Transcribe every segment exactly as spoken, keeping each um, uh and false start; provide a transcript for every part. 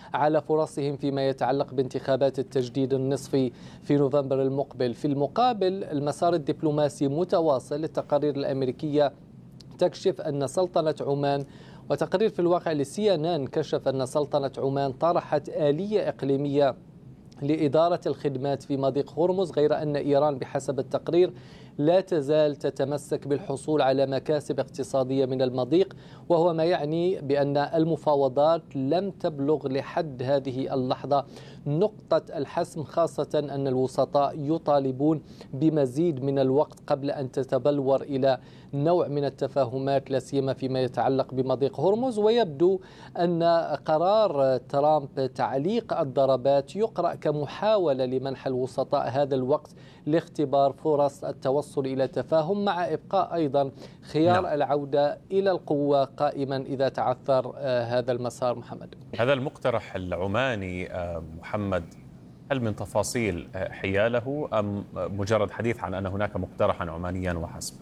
على فرصهم فيما يتعلق بانتخابات التجديد النصفي في نوفمبر المقبل. في المقابل المسار الدبلوماسي متواصل. التقارير الأمريكية تكشف أن سلطنة عمان، وتقرير في الواقع لسي ان ان كشف أن سلطنة عمان طرحت آلية إقليمية لإدارة الخدمات في مضيق هرمز، غير أن إيران بحسب التقرير لا تزال تتمسك بالحصول على مكاسب اقتصادية من المضيق، وهو ما يعني بأن المفاوضات لم تبلغ لحد هذه اللحظة نقطة الحسم، خاصة أن الوسطاء يطالبون بمزيد من الوقت قبل أن تتبلور إلى نوع من التفاهمات، لا سيما فيما يتعلق بمضيق هرمز. ويبدو أن قرار ترامب تعليق الضربات يقرأ كمحاولة لمنح الوسطاء هذا الوقت لاختبار فرص التوصل إلى تفاهم، مع إبقاء أيضا خيار نعم. العودة إلى القوة قائما إذا تعثر هذا المسار. محمد، هذا المقترح العماني محمد، هل من تفاصيل حياله أم مجرد حديث عن أن هناك مقترحا عمانيا وحسب؟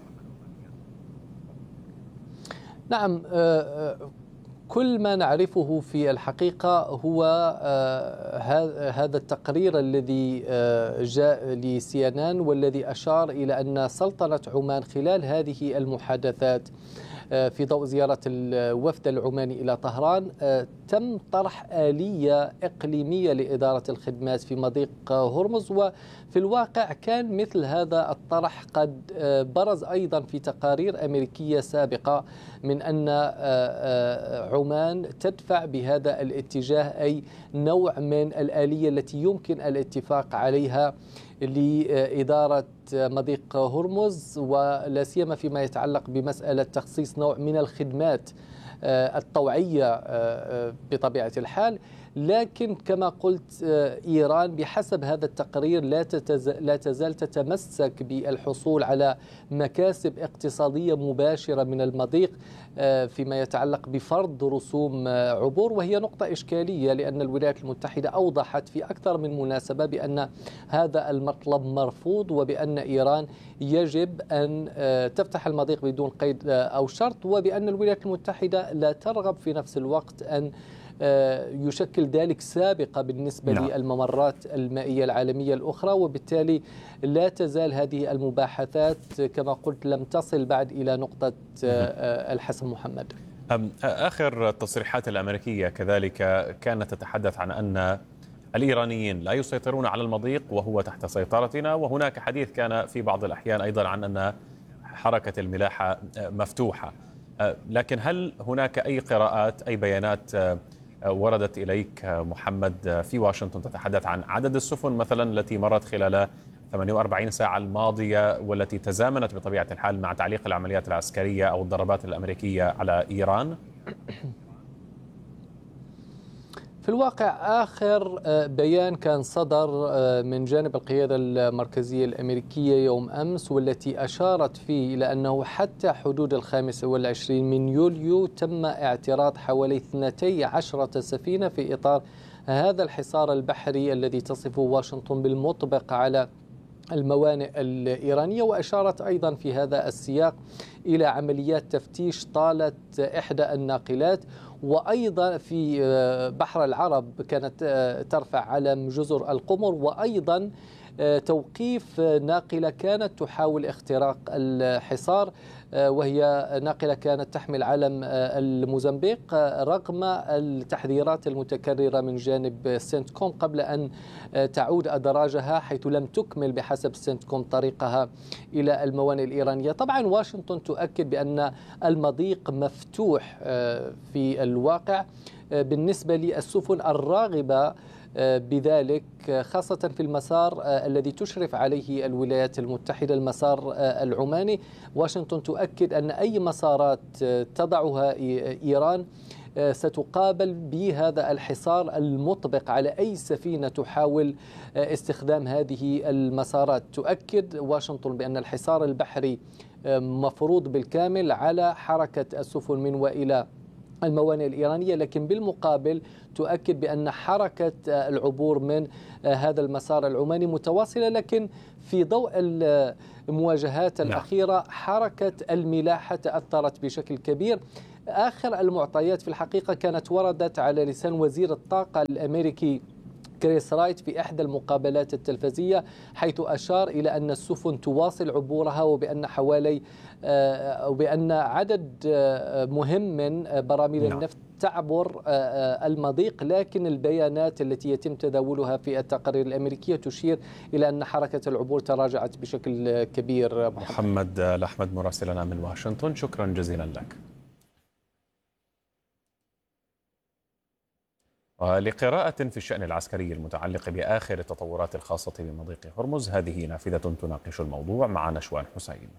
نعم، كل ما نعرفه في الحقيقة هو هذا التقرير الذي جاء لسي ان ان والذي أشار إلى أن سلطنة عمان خلال هذه المحادثات في ضوء زيارة الوفد العماني إلى طهران تم طرح آلية إقليمية لإدارة الخدمات في مضيق هرمز. وفي الواقع كان مثل هذا الطرح قد برز أيضا في تقارير أمريكية سابقة من أن عمان تدفع بهذا الاتجاه، أي نوع من الآلية التي يمكن الاتفاق عليها لإدارة مضيق هرمز، ولا سيما فيما يتعلق بمسألة تخصيص نوع من الخدمات الطوعية بطبيعة الحال. لكن كما قلت إيران بحسب هذا التقرير لا لا تزال تتمسك بالحصول على مكاسب اقتصادية مباشرة من المضيق فيما يتعلق بفرض رسوم عبور، وهي نقطة إشكالية لأن الولايات المتحدة أوضحت في أكثر من مناسبة بأن هذا المطلب مرفوض، وبأن إيران يجب أن تفتح المضيق بدون قيد أو شرط، وبأن الولايات المتحدة لا ترغب في نفس الوقت أن يشكل ذلك سابقة بالنسبة نعم. للممرات المائية العالمية الأخرى، وبالتالي لا تزال هذه المباحثات كما قلت لم تصل بعد إلى نقطة الحسم. محمد، آخر التصريحات الأمريكية كذلك كانت تتحدث عن أن الإيرانيين لا يسيطرون على المضيق وهو تحت سيطرتنا، وهناك حديث كان في بعض الأحيان أيضا عن أن حركة الملاحة مفتوحة. لكن هل هناك أي قراءات، أي بيانات وردت إليك محمد في واشنطن تتحدث عن عدد السفن مثلا التي مرت خلال ثمانية وأربعين ساعة الماضية والتي تزامنت بطبيعة الحال مع تعليق العمليات العسكرية أو الضربات الأمريكية على إيران؟ في الواقع آخر بيان كان صدر من جانب القيادة المركزية الأمريكية يوم أمس، والتي أشارت فيه إلى أنه حتى حدود الخامس والعشرين من يوليو تم اعتراض حوالي اثنتي عشرة سفينة في إطار هذا الحصار البحري الذي تصفه واشنطن بالمطبق على الموانئ الإيرانية. وأشارت أيضا في هذا السياق إلى عمليات تفتيش طالت إحدى الناقلات، وأيضا في بحر العرب كانت ترفع علم جزر القمر، وأيضا توقيف ناقلة كانت تحاول اختراق الحصار، وهي ناقلة كانت تحمل علم الموزمبيق رغم التحذيرات المتكررة من جانب سنتكوم قبل أن تعود أدراجها، حيث لم تكمل بحسب سنتكوم طريقها إلى الموانئ الإيرانية. طبعا واشنطن تؤكد بأن المضيق مفتوح في الواقع بالنسبة للسفن الراغبة بذلك، خاصة في المسار الذي تشرف عليه الولايات المتحدة، المسار العماني. واشنطن تؤكد أن أي مسارات تضعها إيران ستقابل بهذا الحصار المطبق على أي سفينة تحاول استخدام هذه المسارات. تؤكد واشنطن بأن الحصار البحري مفروض بالكامل على حركة السفن من وإلى الموانئ الإيرانية، لكن بالمقابل تؤكد بأن حركة العبور من هذا المسار العماني متواصلة. لكن في ضوء المواجهات الأخيرة حركة الملاحة تأثرت بشكل كبير. آخر المعطيات في الحقيقة كانت وردت على لسان وزير الطاقة الأمريكي كريس رايت في إحدى المقابلات التلفزية، حيث أشار إلى أن السفن تواصل عبورها وبأن حوالي وبأن عدد مهم من براميل النفط تعبر المضيق، لكن البيانات التي يتم تداولها في التقارير الأمريكية تشير إلى أن حركة العبور تراجعت بشكل كبير. محمد الأحمد مراسلنا من واشنطن، شكرا جزيلا لك. ولقراءة في الشأن العسكري المتعلق بآخر التطورات الخاصة بمضيق هرمز، هذه نافذة تناقش الموضوع مع نشوان حسين.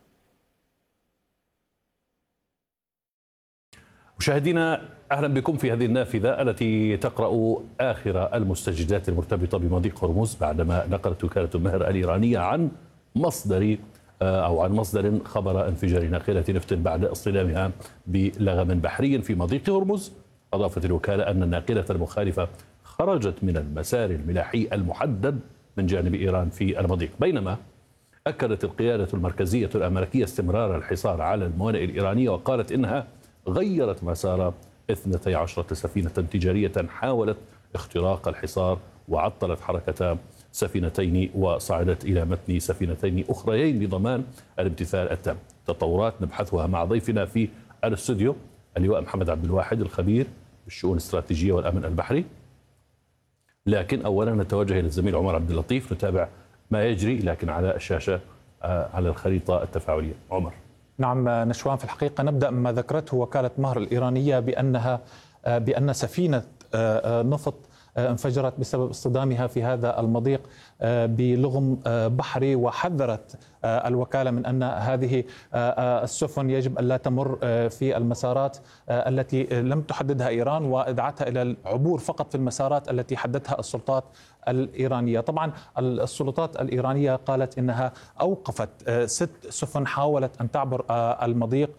مشاهدينا أهلا بكم في هذه النافذة التي تقرأ آخر المستجدات المرتبطة بمضيق هرمز، بعدما نقلت وكالة المهر الإيرانية عن مصدر أو عن مصدر خبر انفجار ناقلة نفط بعد اصطدامها بلغم بحري في مضيق هرمز. أضافت الوكالة أن الناقلة المخالفة خرجت من المسار الملاحي المحدد من جانب إيران في المضيق، بينما أكدت القيادة المركزية الأمريكية استمرار الحصار على الموانئ الإيرانية، وقالت إنها غيرت مسار اثنتي عشرة سفينة تجارية حاولت اختراق الحصار، وعطلت حركة سفينتين وصعدت إلى متن سفينتين أخريين لضمان الامتثال التام. تطورات نبحثها مع ضيفنا في الاستوديو اللواء محمد عبد الواحد الخبير بالشؤون الاستراتيجية والأمن البحري. لكن أولا نتوجه إلى الزميل عمر عبد اللطيف نتابع ما يجري لكن على الشاشة على الخريطة التفاعلية. عمر. نعم نشوان، في الحقيقة نبدأ مما ذكرته وكالة مهر الإيرانية بأنها بأن سفينة نفط انفجرت بسبب اصطدامها في هذا المضيق بلغم بحري، وحذرت الوكالة من أن هذه السفن يجب أن لا تمر في المسارات التي لم تحددها إيران، وادعتها إلى العبور فقط في المسارات التي حددها السلطات الإيرانية. طبعا السلطات الإيرانية قالت إنها أوقفت ست سفن حاولت أن تعبر المضيق،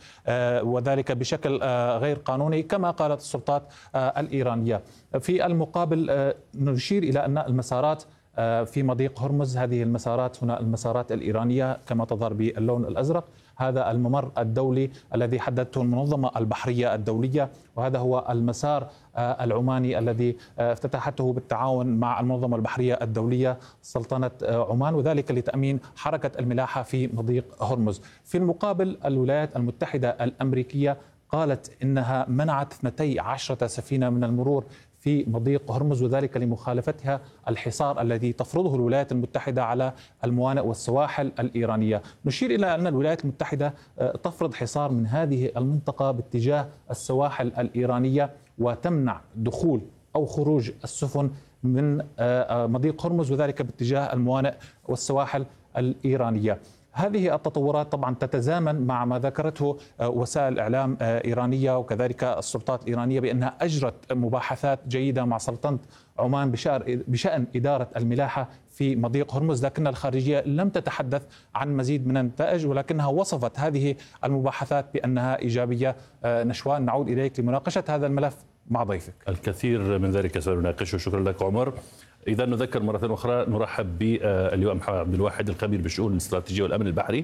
وذلك بشكل غير قانوني كما قالت السلطات الإيرانية. في المقابل نشير إلى أن المسارات في مضيق هرمز، هذه المسارات هنا المسارات الإيرانية كما تظهر باللون الأزرق، هذا الممر الدولي الذي حددته المنظمة البحرية الدولية، وهذا هو المسار العماني الذي افتتحته بالتعاون مع المنظمة البحرية الدولية سلطنة عمان، وذلك لتأمين حركة الملاحة في مضيق هرمز. في المقابل الولايات المتحدة الأمريكية قالت إنها منعت اثنتي عشرة سفينة من المرور في مضيق هرمز، وذلك لمخالفتها الحصار الذي تفرضه الولايات المتحدة على الموانئ والسواحل الإيرانية. نشير إلى أن الولايات المتحدة تفرض حصار من هذه المنطقة باتجاه السواحل الإيرانية، وتمنع دخول أو خروج السفن من مضيق هرمز، وذلك باتجاه الموانئ والسواحل الإيرانية. هذه التطورات طبعا تتزامن مع ما ذكرته وسائل إعلام إيرانية وكذلك السلطات الإيرانية بأنها أجرت مباحثات جيدة مع سلطنة عمان بشأن إدارة الملاحة في مضيق هرمز، لكن الخارجية لم تتحدث عن مزيد من النتائج، ولكنها وصفت هذه المباحثات بأنها إيجابية. نشوان، نعود إليك لمناقشة هذا الملف مع ضيفك. الكثير من ذلك سنناقشه، شكرا لك عمر. إذا نذكر مرة أخرى نرحب باللواء محمد عبد الواحد الخبير بالشؤون الاستراتيجية والأمن البحري.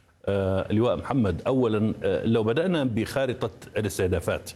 اللواء محمد، أولا لو بدأنا بخارطة الاستهدافات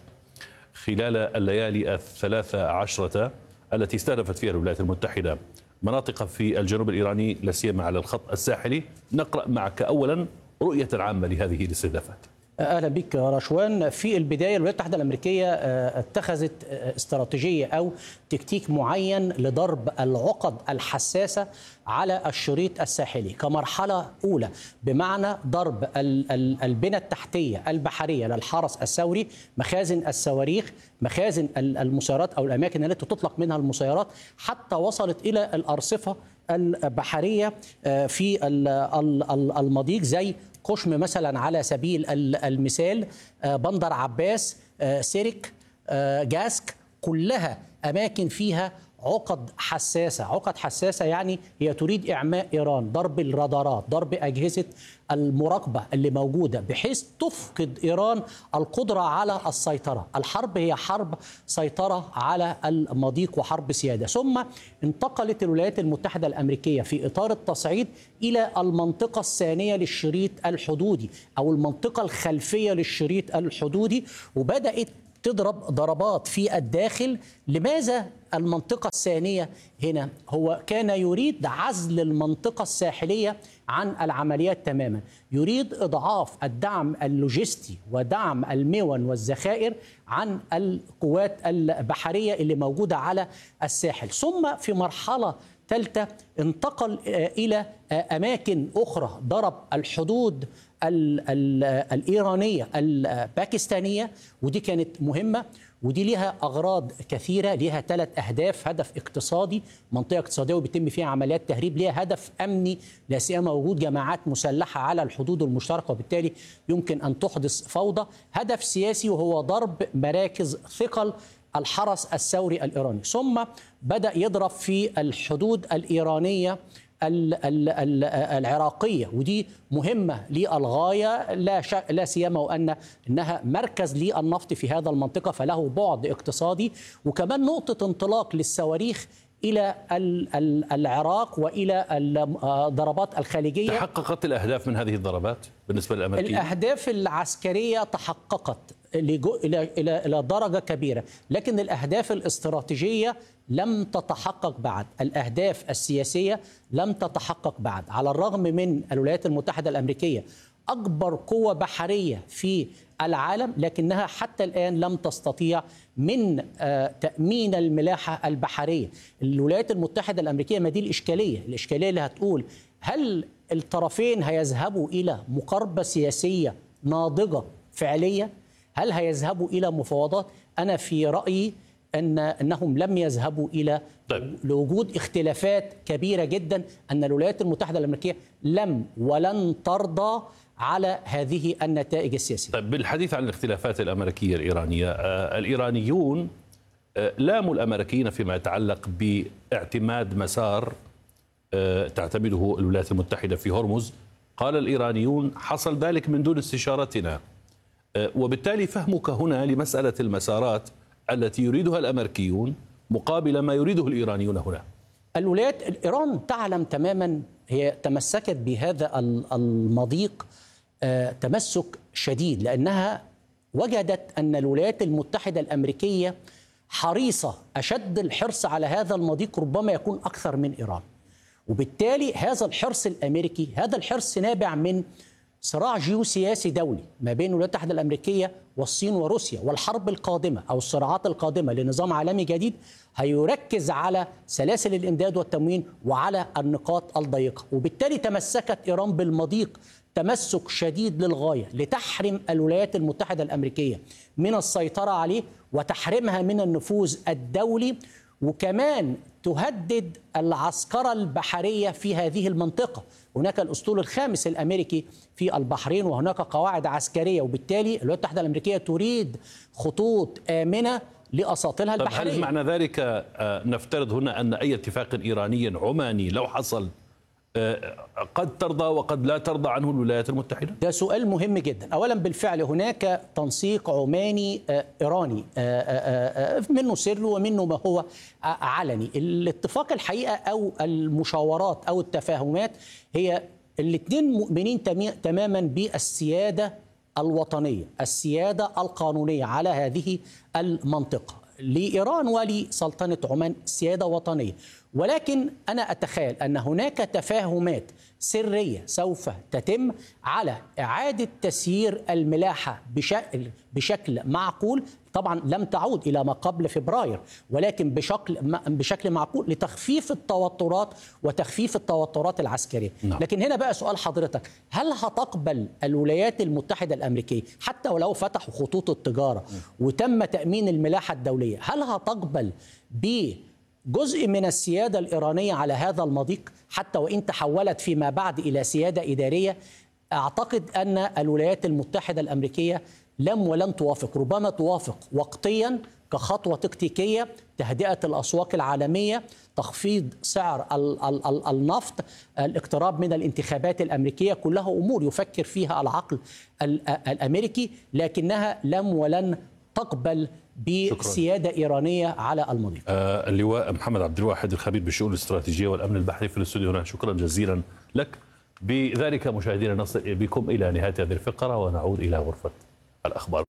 خلال الليالي الثلاثة عشرة التي استهدفت فيها الولايات المتحدة مناطق في الجنوب الإيراني لا سيما على الخط الساحلي، نقرأ معك أولا رؤية عامة لهذه الاستهدافات. أهلا بك رشوان. في البداية الولايات المتحدة الأمريكية اتخذت استراتيجية أو تكتيك معين لضرب العقد الحساسة على الشريط الساحلي كمرحلة أولى، بمعنى ضرب البنى التحتية البحرية للحرس الثوري، مخازن الصواريخ، مخازن المسيرات أو الأماكن التي تطلق منها المسيرات، حتى وصلت إلى الأرصفة البحرية في المضيق زي قشم مثلا على سبيل المثال، بندر عباس، سيرك، جاسك، كلها أماكن فيها عقد حساسة. عقد حساسة يعني هي تريد إعماء إيران، ضرب الرادارات، ضرب أجهزة المراقبة اللي موجودة، بحيث تفقد إيران القدرة على السيطرة. الحرب هي حرب سيطرة على المضيق وحرب سيادة. ثم انتقلت الولايات المتحدة الأمريكية في إطار التصعيد إلى المنطقة الثانية للشريط الحدودي أو المنطقة الخلفية للشريط الحدودي، وبدأت تضرب ضربات في الداخل. لماذا المنطقة الثانية هنا؟ هو كان يريد عزل المنطقة الساحلية عن العمليات تماما، يريد إضعاف الدعم اللوجستي ودعم المون والذخائر عن القوات البحرية اللي موجودة على الساحل. ثم في مرحلة ثالثة انتقل إلى أماكن أخرى، ضرب الحدود ال ال الإيرانية الباكستانية، ودي كانت مهمة، ودي لها أغراض كثيرة، لها ثلاث أهداف: هدف اقتصادي، منطقة اقتصادية وبيتم فيها عمليات تهريب، لها هدف أمني لا سيما وجود جماعات مسلحة على الحدود المشتركة وبالتالي يمكن أن تحدث فوضى، هدف سياسي وهو ضرب مراكز ثقل الحرس الثوري الإيراني. ثم بدأ يضرب في الحدود الإيرانية العراقية، ودي مهمة للغاية، لا لا سيما وأن إنها مركز للنفط في هذا المنطقة، فله بعد اقتصادي وكمان نقطة انطلاق للصواريخ إلى العراق وإلى الضربات الخارجية. تحققت الأهداف من هذه الضربات بالنسبة للأمريكيين؟ الأهداف العسكرية تحققت إلى إلى إلى درجة كبيرة، لكن الأهداف الاستراتيجية لم تتحقق بعد، الأهداف السياسية لم تتحقق بعد، على الرغم من الولايات المتحدة الأمريكية أكبر قوة بحرية في العالم، لكنها حتى الآن لم تستطيع من تأمين الملاحة البحرية. الولايات المتحدة الأمريكية، ما دي الإشكالية، الإشكالية اللي هتقول هل الطرفين هيذهبوا إلى مقاربة سياسية ناضجة فعلية؟ هل هيذهبوا إلى مفاوضات؟ أنا في رأيي أن أنهم لم يذهبوا إلى طيب. لوجود اختلافات كبيرة جدا، أن الولايات المتحدة الأمريكية لم ولن ترضى على هذه النتائج السياسية. طيب، بالحديث عن الاختلافات الأمريكية الإيرانية، آه الإيرانيون آه لاموا الأمريكيين فيما يتعلق باعتماد مسار آه تعتمده الولايات المتحدة في هرمز. قال الإيرانيون حصل ذلك من دون استشارتنا، آه وبالتالي فهمك هنا لمسألة المسارات التي يريدها الأمريكيون مقابل ما يريده الإيرانيون هنا. الولايات إيران تعلم تماما، هي تمسكت بهذا المضيق تمسك شديد، لأنها وجدت أن الولايات المتحدة الأمريكية حريصة أشد الحرص على هذا المضيق، ربما يكون أكثر من إيران، وبالتالي هذا الحرص الأمريكي، هذا الحرص نابع من صراع جيوسياسي دولي ما بين الولايات المتحدة الأمريكية والصين وروسيا، والحرب القادمة أو الصراعات القادمة لنظام عالمي جديد هيركز على سلاسل الإمداد والتموين وعلى النقاط الضيقة، وبالتالي تمسكت إيران بالمضيق تمسك شديد للغاية لتحرم الولايات المتحدة الأمريكية من السيطرة عليه وتحرمها من النفوذ الدولي، وكمان تهدد العسكرة البحرية في هذه المنطقة. هناك الأسطول الخامس الأمريكي في البحرين وهناك قواعد عسكرية، وبالتالي الولايات المتحدة الأمريكية تريد خطوط آمنة لأساطيلها البحرية. هل معنى ذلك نفترض هنا أن أي اتفاق إيراني عماني لو حصل قد ترضى وقد لا ترضى عنه الولايات المتحدة؟ ده سؤال مهم جدا. أولا بالفعل هناك تنسيق عماني إيراني منه سر ومنه ما هو علني. الاتفاق الحقيقة أو المشاورات أو التفاهمات هي الاثنين مؤمنين تماما بالسيادة الوطنية، السيادة القانونية على هذه المنطقة. لإيران ولسلطنة عمان سيادة وطنية، ولكن أنا أتخيل أن هناك تفاهمات سرية سوف تتم على إعادة تسيير الملاحة بشكل, بشكل معقول. طبعا لم تعود إلى ما قبل فبراير، ولكن بشكل بشكل معقول لتخفيف التوترات وتخفيف التوترات العسكرية. نعم. لكن هنا بقى سؤال حضرتك، هل هتقبل الولايات المتحدة الأمريكية حتى ولو فتحوا خطوط التجارة وتم تأمين الملاحة الدولية، هل هتقبل بجزء من السيادة الإيرانية على هذا المضيق حتى وإن تحولت فيما بعد إلى سيادة إدارية؟ أعتقد أن الولايات المتحدة الأمريكية لم ولن توافق، ربما توافق وقتيا كخطوة تكتيكية، تهدئة الأسواق العالمية، تخفيض سعر النفط، الاقتراب من الانتخابات الأمريكية، كلها أمور يفكر فيها العقل الأمريكي، لكنها لم ولن تقبل بسيادة إيرانية على المضيق. آه اللواء محمد عبد الواحد الخبير بالشؤون الاستراتيجية والأمن البحري في الاستوديو هنا، شكرا جزيلا لك. بذلك مشاهدينا نصل بكم إلى نهاية هذه الفقرة ونعود إلى غرفة الأخبار.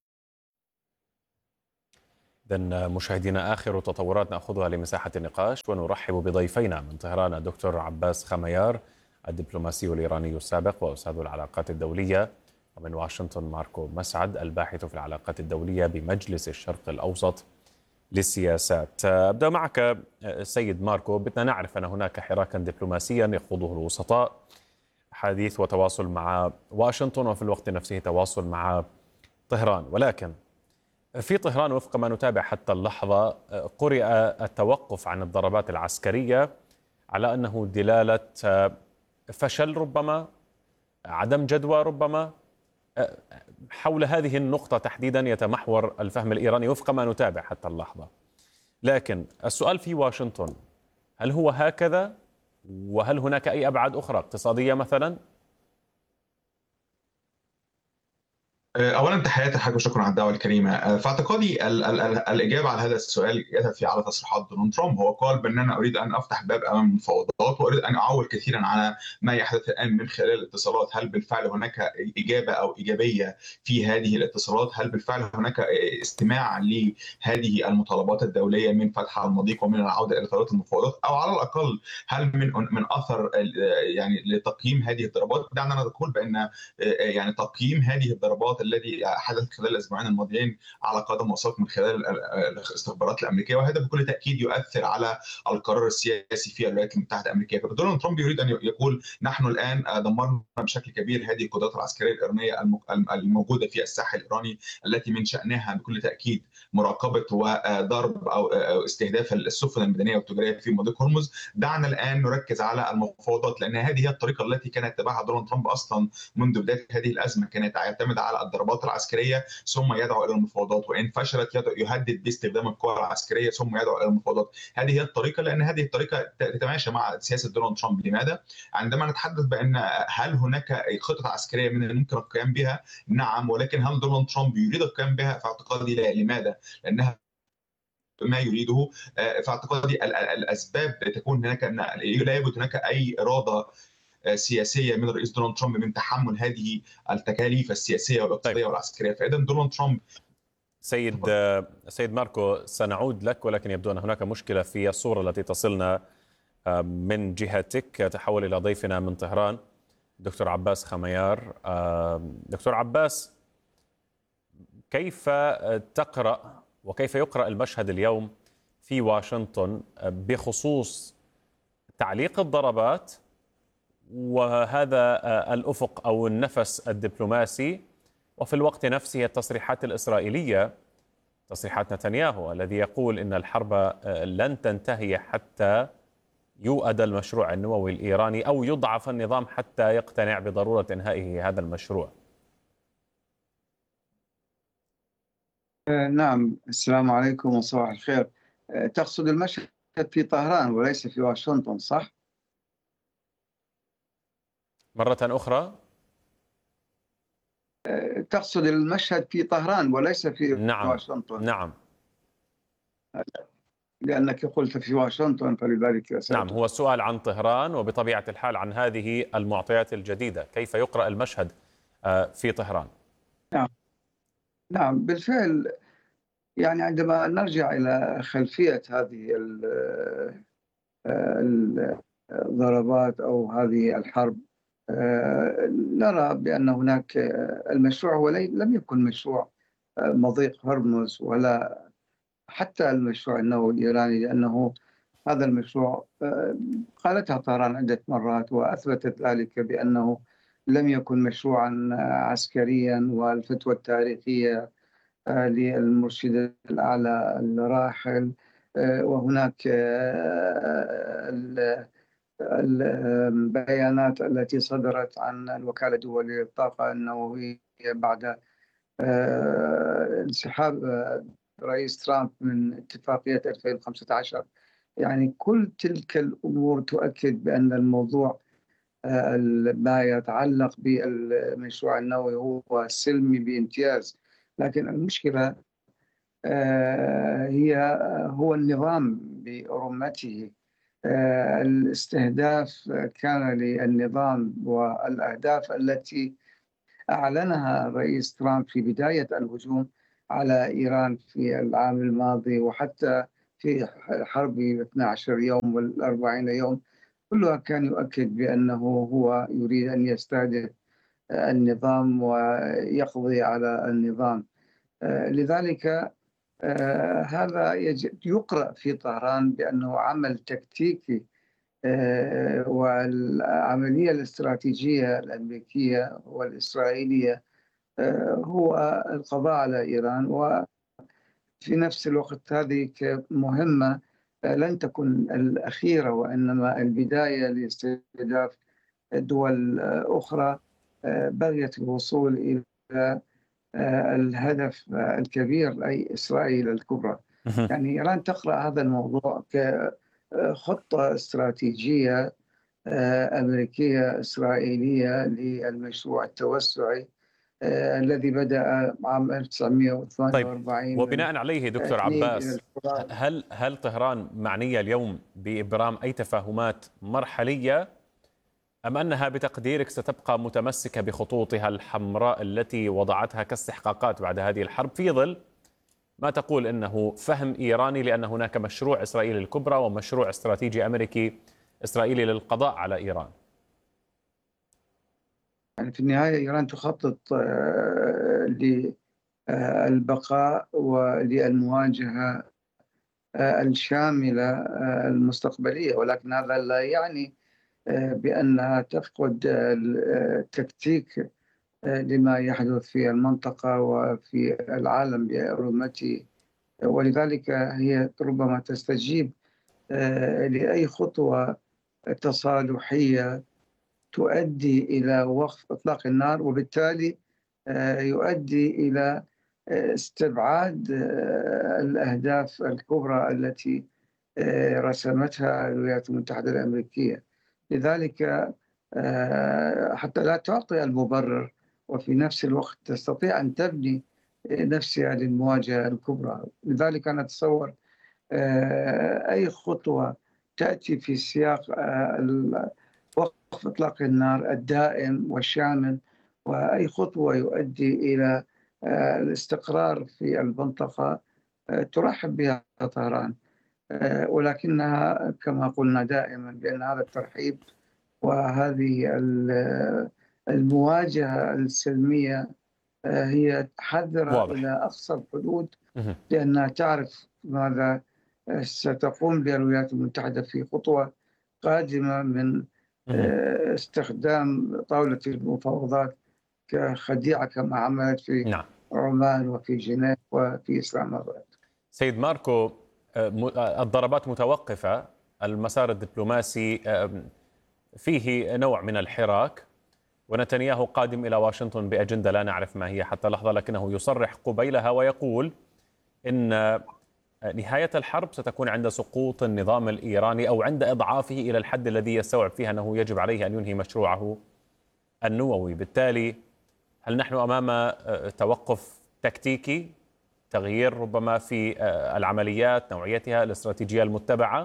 إذن مشاهدينا آخر تطورات نأخذها لمساحة النقاش، ونرحب بضيفينا من طهران الدكتور عباس خميار الدبلوماسي الإيراني السابق وأستاذ العلاقات الدولية، ومن واشنطن ماركو مسعد الباحث في العلاقات الدولية بمجلس الشرق الأوسط للسياسات. أبدأ معك سيد ماركو، بدنا نعرف أن هناك حراكا دبلوماسيا يخوضه الوسطاء، حديث وتواصل مع واشنطن وفي الوقت نفسه تواصل مع طهران، ولكن في طهران وفق ما نتابع حتى اللحظة قرئ التوقف عن الضربات العسكرية على أنه دلالة فشل ربما، عدم جدوى ربما. حول هذه النقطة تحديدا يتمحور الفهم الإيراني وفق ما نتابع حتى اللحظة، لكن السؤال في واشنطن، هل هو هكذا؟ وهل هناك أي أبعاد أخرى اقتصادية مثلا؟ اولا تحياتي حاج وشكرا على الدعوه الكريمه. في اعتقادي ال ال ال الاجابه على هذا السؤال ياتي على تصريحات دونالد ترامب. هو قال بان انا اريد ان افتح باب امام المفاوضات، واريد ان اعول كثيرا على ما يحدث الان من خلال الاتصالات. هل بالفعل هناك اجابه او ايجابيه في هذه الاتصالات؟ هل بالفعل هناك استماع لهذه المطالبات الدوليه من فتح المضيق ومن العوده الى طاوله المفاوضات؟ او على الاقل هل من من اثر يعني لتقييم هذه الضربات؟ دعنا نقول بان يعني تقييم هذه الضربات الذي حدث خلال الاسبوعين الماضيين على قدم وساق من خلال الاستخبارات الامريكيه، وهذا بكل تاكيد يؤثر على القرار السياسي في الولايات المتحده الامريكيه. فدونالد ترامب يريد ان يقول نحن الان دمرنا بشكل كبير هذه القدرات العسكريه الايرانيه الموجوده في الساحل الايراني، التي من شانها بكل تاكيد مراقبه وضرب او استهداف السفن المدنيه والتجاريه في مضيق هرمز. دعنا الان نركز على المفاوضات، لان هذه هي الطريقه التي كان يتبعها دونالد ترامب اصلا منذ بدايه هذه الازمه. كانت يعتمد على الضربات العسكريه ثم يدعو الى المفاوضات، وان فشلت يهدد باستخدام القوى العسكريه ثم يدعو الى المفاوضات. هذه هي الطريقه، لان هذه الطريقه تتماشى مع سياسه دونالد ترامب. لماذا؟ عندما نتحدث بان هل هناك خطط عسكريه من الممكن القيام بها؟ نعم، ولكن هل دونالد ترامب يريد القيام بها؟ في اعتقادي لا. لماذا؟ لانها ما يريده. في اعتقادي الاسباب تكون هناك، لا يوجد هناك اي اراده سياسيه من الرئيس دونالد ترامب من تحمل هذه التكاليف السياسيه والاقتصاديه طيب. والعسكريه. فاذا دونالد ترامب. سيد سيد ماركو، سنعود لك، ولكن يبدو ان هناك مشكله في الصوره التي تصلنا من جهتك. تحول الى ضيفنا من طهران دكتور عباس خميار. دكتور عباس، كيف تقرا وكيف يقرا المشهد اليوم في واشنطن بخصوص تعليق الضربات وهذا الأفق أو النفس الدبلوماسي، وفي الوقت نفسه التصريحات الإسرائيلية، تصريحات نتنياهو الذي يقول إن الحرب لن تنتهي حتى يؤد المشروع النووي الإيراني أو يضعف النظام حتى يقتنع بضرورة إنهائه هذا المشروع؟ نعم، السلام عليكم وصباح الخير. تقصد المشهد في طهران وليس في واشنطن، صح؟ مرة أخرى؟ تقصد المشهد في طهران وليس في نعم. واشنطن. نعم، لأنك قلت في واشنطن فلذلك سألت. نعم، هو السؤال عن طهران وبطبيعة الحال عن هذه المعطيات الجديدة، كيف يقرأ المشهد في طهران؟ نعم نعم بالفعل. يعني عندما نرجع إلى خلفية هذه الضربات أو هذه الحرب، نرى بأن هناك المشروع هو لم يكن مشروع مضيق هرمز ولا حتى المشروع النووي الإيراني، لأنه هذا المشروع قالتها طهران عدة مرات وأثبتت ذلك بأنه لم يكن مشروعا عسكريا. والفتوى التاريخية للمرشد الأعلى الراحل، وهناك البيانات التي صدرت عن الوكالة الدولية للطاقة النووية بعد انسحاب الرئيس ترامب من اتفاقية ألفين وخمسة عشر. يعني كل تلك الأمور تؤكد بأن الموضوع ما يتعلق بالمشروع النووي هو سلمي بامتياز، لكن المشكلة هي هو النظام برمته. الاستهداف كان للنظام والأهداف التي أعلنها الرئيس ترامب في بداية الهجوم على إيران في العام الماضي، وحتى في حرب اثنا عشر يوم والأربعين يوم، كلها كان يؤكد بأنه هو يريد أن يستهدف النظام ويقضي على النظام. لذلك هذا يقرأ في طهران بأنه عمل تكتيكي، والعملية الاستراتيجية الأمريكية والإسرائيلية هو القضاء على إيران، وفي نفس الوقت هذه مهمة لن تكون الأخيرة وإنما البداية لاستهداف دول أخرى بغيت الوصول إلى الهدف الكبير أي إسرائيل الكبرى. يعني إيران تقرأ هذا الموضوع كخطة استراتيجية أمريكية إسرائيلية للمشروع التوسعي الذي بدأ عام ألف وتسعمئة وثمانية وأربعين. طيب، وبناء عليه دكتور عباس، هل هل طهران معنية اليوم بإبرام أي تفاهمات مرحلية، أم أنها بتقديرك ستبقى متمسكة بخطوطها الحمراء التي وضعتها كاستحقاقات بعد هذه الحرب، في ظل ما تقول أنه فهم إيراني لأن هناك مشروع إسرائيل الكبرى ومشروع استراتيجي أمريكي إسرائيلي للقضاء على إيران؟ يعني في النهاية إيران تخطط للبقاء وللمواجهة الشاملة المستقبلية، ولكن هذا لا يعني بأنها تفقد التكتيك لما يحدث في المنطقة وفي العالم برمته، ولذلك هي ربما تستجيب لأي خطوة تصالحية تؤدي إلى وقف إطلاق النار، وبالتالي يؤدي إلى استبعاد الأهداف الكبرى التي رسمتها الولايات المتحدة الأمريكية. لذلك حتى لا تعطي المبرر وفي نفس الوقت تستطيع أن تبني نفسها للمواجهة الكبرى. لذلك أنا أتصور أي خطوة تأتي في سياق وقف إطلاق النار الدائم والشامل، وأي خطوة يؤدي إلى الاستقرار في المنطقة ترحب بها طهران، ولكنها كما قلنا دائما بأن هذا الترحيب وهذه المواجهة السلمية هي حذرة إلى أقصى الحدود، لأنها تعرف ماذا ستقوم به الولايات المتحدة في خطوة قادمة من استخدام طاولة المفاوضات كخديعة كما عملت في نعم. عمان وفي جنيف وفي إسلام آباد. سيد ماركو، الضربات متوقفة، المسار الدبلوماسي فيه نوع من الحراك، ونتنياهو قادم إلى واشنطن بأجندة لا نعرف ما هي حتى لحظة، لكنه يصرح قبيلها ويقول إن نهاية الحرب ستكون عند سقوط النظام الإيراني أو عند إضعافه إلى الحد الذي يستوعب فيه أنه يجب عليه أن ينهي مشروعه النووي. بالتالي هل نحن أمام توقف تكتيكي، تغيير ربما في العمليات نوعيتها الاستراتيجية المتبعة؟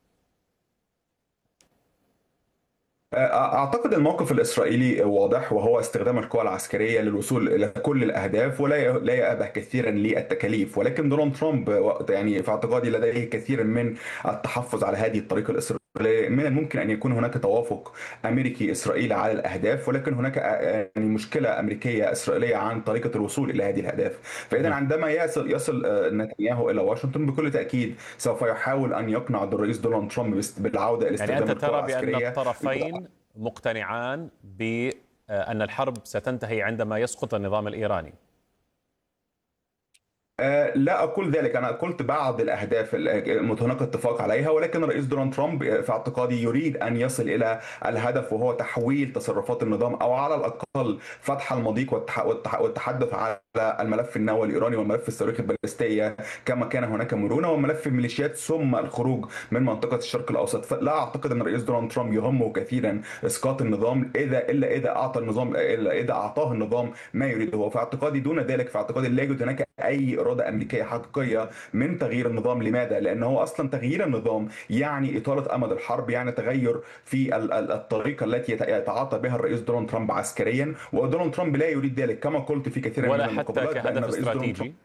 أعتقد الموقف الإسرائيلي واضح، وهو استخدام القوى العسكرية للوصول إلى كل الأهداف ولا لا يأبه كثيرا للتكاليف. ولكن دونالد ترامب يعني في اعتقادي لديه كثير من التحفظ على هذه الطريقة الإسرائيلية. من الممكن أن يكون هناك توافق أمريكي إسرائيلي على الأهداف، ولكن هناك يعني مشكلة أمريكية إسرائيلية عن طريقة الوصول إلى هذه الأهداف. فإذا عندما يصل يصل نتنياهو إلى واشنطن بكل تأكيد سوف يحاول أن يقنع الرئيس دونالد ترامب بالعودة إلى استخدام القوى العسكرية. يعني أنت ترى بأن الطرفين مقتنعان بأن الحرب ستنتهي عندما يسقط النظام الإيراني؟ لا أقول ذلك، أنا قلت بعض الأهداف هناك اتفاق عليها، ولكن الرئيس دونالد ترامب في اعتقادي يريد أن يصل إلى الهدف، وهو تحويل تصرفات النظام أو على الأقل فتح المضيق والتحدث على الملف النووي الإيراني والملف الصواريخ البالستية كما كان هناك مرونة، وملف الميليشيات ثم الخروج من منطقة الشرق الأوسط. فلا أعتقد أن الرئيس دونالد ترامب يهمه كثيرا إسقاط النظام إذا إلا إذا أعطى النظام إلا إذا أعطاه النظام ما يريده هو. في اعتقادي دون ذلك، في اعتقادي لا يوجد هناك أي إرادة أمريكية حقيقية من تغيير النظام. لماذا؟ لأنه أصلا تغيير النظام يعني إطالة أمد الحرب، يعني تغير في الطريقة التي يتعاطى بها الرئيس دونالد ترامب عسكريا، ودونالد ترامب لا يريد ذلك كما قلت في كثير ولا من حتى المقابلات. كهدف استراتيجي.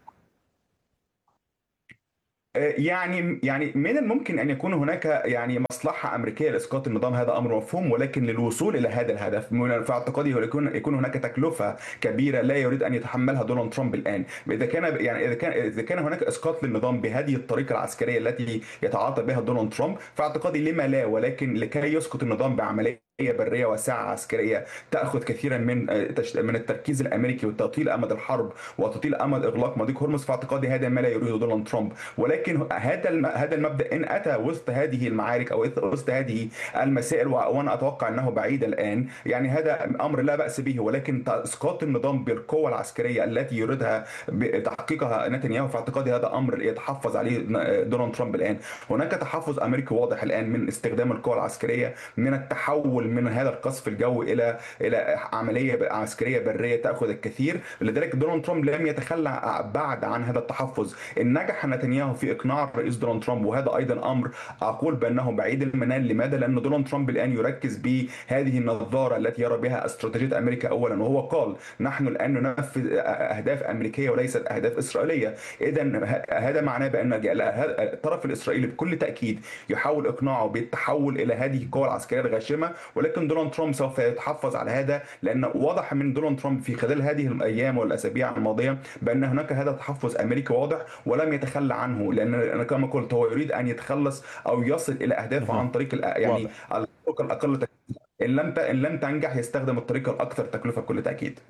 يعني يعني من الممكن ان يكون هناك يعني مصلحه امريكيه لاسقاط النظام، هذا امر مفهوم، ولكن للوصول الى هذا الهدف في اعتقادي يكون يكون هناك تكلفه كبيره لا يريد ان يتحملها دونالد ترامب الان. اذا كان يعني اذا كان اذا كان هناك اسقاط للنظام بهذه الطريقه العسكريه التي يتعاطى بها دونالد ترامب، فاعتقادي لما لا، ولكن لكي يسقط النظام بعمليه بريه وساعه عسكريه تاخذ كثيرا من من التركيز الامريكي وتطيل امد الحرب وتطيل امد اغلاق مضيق هرمز، فاعتقادي هذا ما لا يريده دونالد ترامب. ولكن هذا هذا المبدا ان اتى وسط هذه المعارك او وسط هذه المسائل، وانا اتوقع انه بعيد الان، يعني هذا امر لا باس به، ولكن اسقاط النظام بالقوه العسكريه التي يريدها تحقيقها نتنياهو، في اعتقادي هذا امر يتحفظ عليه دونالد ترامب الان. هناك تحفظ امريكي واضح الان من استخدام القوه العسكريه، من التحول من هذا القصف الجوي الى الى عمليه عسكريه بريه تاخذ الكثير. لذلك دونالد ترامب لم يتخلى بعد عن هذا التحفظ. ان نجح نتنياهو في اقناع الرئيس دونالد ترامب، وهذا ايضا امر اقول بانه بعيد المنال. لماذا؟ لان دونالد ترامب الان يركز بهذه النظاره التي يرى بها استراتيجيه امريكا اولا، وهو قال نحن الان ننفذ اهداف امريكيه وليست اهداف اسرائيليه. اذا هذا معناه بان الطرف الاسرائيلي بكل تاكيد يحاول اقناعه بالتحول الى هذه القوى العسكريه الغاشمه، ولكن دونالد ترامب سوف يتحفظ على هذا، لان واضح من دونالد ترامب في خلال هذه الايام والاسابيع الماضيه بان هناك هذا تحفظ امريكي واضح ولم يتخلى عنه، لان انا كما قلت هو يريد ان يتخلص او يصل الى اهدافه عن طريق يعني الطرق الاقل تكلفه. ان لم ان لم تنجح يستخدم الطريقه الاكثر تكلفه بكل تاكيد.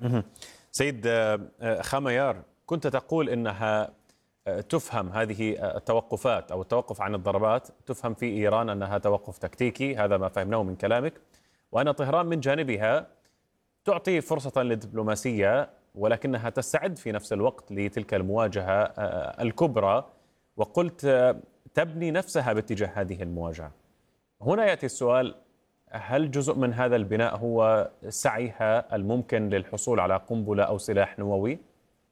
سيد خاميار، كنت تقول انها تفهم هذه التوقفات او التوقف عن الضربات تفهم في ايران انها توقف تكتيكي، هذا ما فهمناه من كلامك، وان طهران من جانبها تعطي فرصه للدبلوماسيه، ولكنها تستعد في نفس الوقت لتلك المواجهه الكبرى، وقلت تبني نفسها باتجاه هذه المواجهه. هنا ياتي السؤال: هل جزء من هذا البناء هو سعيها الممكن للحصول على قنبله او سلاح نووي؟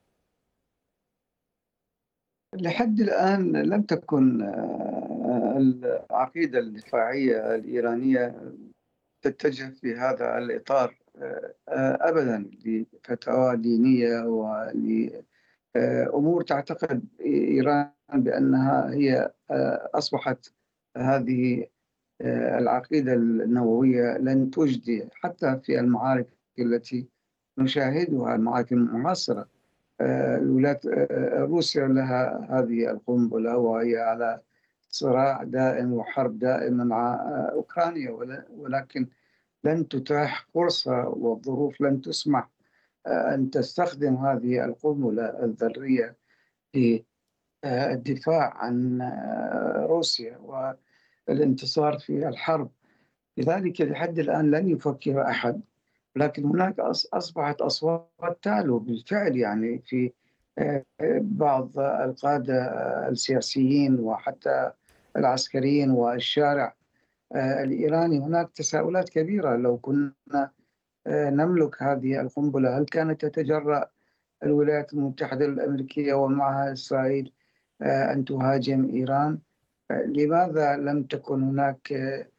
لحد الآن لم تكن العقيدة الدفاعية الإيرانية تتجه في هذا الإطار أبدا، لفتاوى دينية ولأمور تعتقد إيران بأنها هي أصبحت هذه العقيدة النووية لن تجدي حتى في المعارك التي نشاهدها، المعارك المعاصرة. الولايات روسيا لها هذه القنبلة وهي على صراع دائم وحرب دائمة مع أوكرانيا، ولكن لن تتاح فرصة والظروف لن تسمح أن تستخدم هذه القنبلة الذرية في الدفاع عن روسيا والانتصار في الحرب. لذلك لحد الآن لن يفكر أحد، لكن هناك أصبحت أصوات تعلو بالفعل، يعني في بعض القادة السياسيين وحتى العسكريين والشارع الإيراني. هناك تساؤلات كبيرة: لو كنا نملك هذه القنبلة هل كانت تتجرأ الولايات المتحدة الأمريكية ومعها إسرائيل أن تهاجم إيران؟ لماذا لم تكن هناك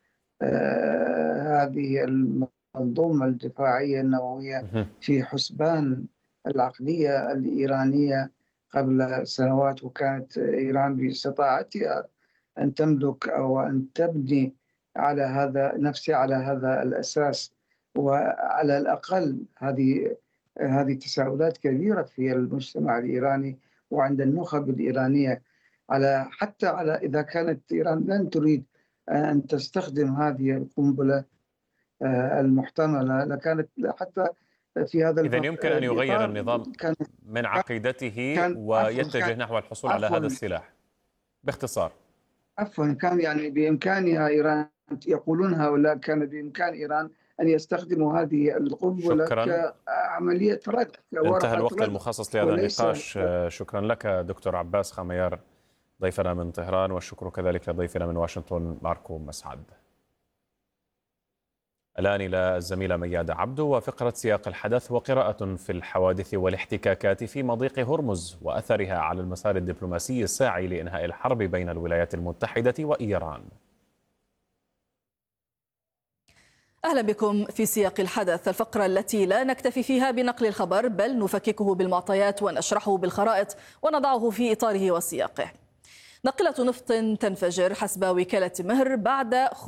هذه المنظومة الدفاعية النووية في حسبان العقلية الإيرانية قبل سنوات، وكانت إيران باستطاعتها أن تملك أو أن تبني على هذا نفسها على هذا الأساس؟ وعلى الأقل هذه هذه تساؤلات كبيرة في المجتمع الإيراني وعند النخب الإيرانية، على حتى على إذا كانت إيران لن تريد أن تستخدم هذه القنبلة المحتملة، لكانت حتى في هذا إذن يمكن أن يغير النظام كان من عقيدته كان ويتجه كان نحو الحصول على عفواً هذا السلاح باختصار. عفوا كان يعني بإمكانها إيران، يقولون هؤلاء كان بإمكان إيران أن يستخدموا هذه القنبلة شكرا. كعملية رد. انتهى الوقت المخصص لهذا النقاش. شكرا لك دكتور عباس خميار ضيفنا من طهران، والشكر كذلك لضيفنا من واشنطن ماركو مسعد. الآن إلى الزميلة ميادة عبدو وفقرة سياق الحدث وقراءة في الحوادث والاحتكاكات في مضيق هرمز وأثرها على المسار الدبلوماسي الساعي لإنهاء الحرب بين الولايات المتحدة وإيران. أهلا بكم في سياق الحدث، الفقرة التي لا نكتفي فيها بنقل الخبر بل نفككه بالمعطيات ونشرحه بالخرائط ونضعه في إطاره وسياقه. ناقلة نفط تنفجر حسب وكالة مهر بعد